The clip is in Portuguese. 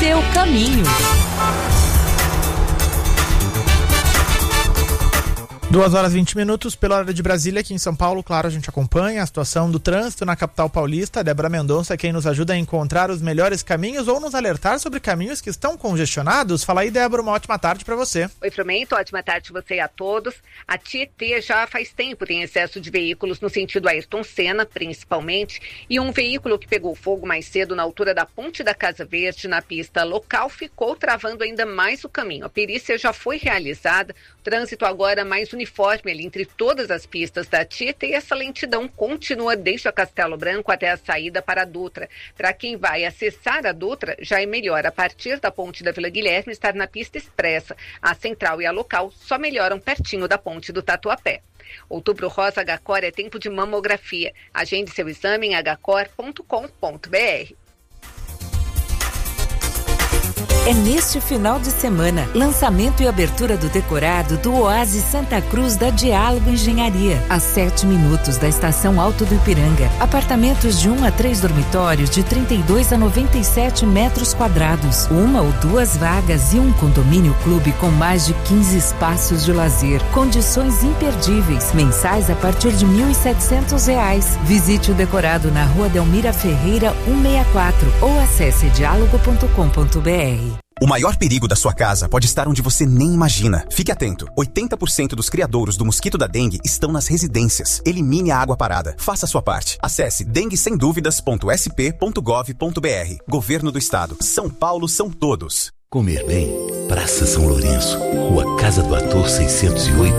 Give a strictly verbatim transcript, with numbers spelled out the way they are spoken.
seu caminho. duas horas e vinte minutos, pela hora de Brasília, aqui em São Paulo. Claro, a gente acompanha a situação do trânsito na capital paulista. Débora Mendonça é quem nos ajuda a encontrar os melhores caminhos ou nos alertar sobre caminhos que estão congestionados. Fala aí, Débora, uma ótima tarde para você. Oi, Frumento, ótima tarde a você e a todos. A Tietê já faz tempo tem excesso de veículos no sentido Ayrton Senna, principalmente, e um veículo que pegou fogo mais cedo na altura da Ponte da Casa Verde, na pista local, ficou travando ainda mais o caminho. A perícia já foi realizada, o trânsito agora mais uniforme ali entre todas as pistas da Tietê, e essa lentidão continua desde a Castelo Branco até a saída para a Dutra. Para quem vai acessar a Dutra, já é melhor a partir da ponte da Vila Guilherme estar na pista expressa. A central e a local só melhoram pertinho da ponte do Tatuapé. Outubro Rosa Agacor é tempo de mamografia. Agende seu exame em agacor ponto com ponto b r. É neste final de semana, lançamento e abertura do decorado do Oásis Santa Cruz da Diálogo Engenharia, a sete minutos da estação Alto do Ipiranga. Apartamentos de um a três dormitórios de trinta e dois a noventa e sete metros quadrados, uma ou duas vagas e um condomínio clube com mais de quinze espaços de lazer. Condições imperdíveis, mensais a partir de mil e setecentos reais. Visite o decorado na Rua Delmira Ferreira cento e sessenta e quatro ou acesse diálogo ponto com ponto b r. O maior perigo da sua casa pode estar onde você nem imagina. Fique atento. oitenta por cento dos criadouros do mosquito da dengue estão nas residências. Elimine a água parada. Faça a sua parte. Acesse dengue sem dúvidas ponto s p ponto gov ponto b r. Governo do Estado. São Paulo são todos. Comer bem. Praça São Lourenço. Rua Casa do Ator seiscentos e oito.